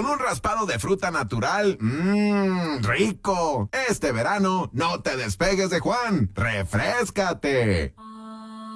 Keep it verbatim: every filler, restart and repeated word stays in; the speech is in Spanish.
con un raspado de fruta natural. ¡Mmm, rico! Este verano no te despegues de Juan. ¡Refréscate!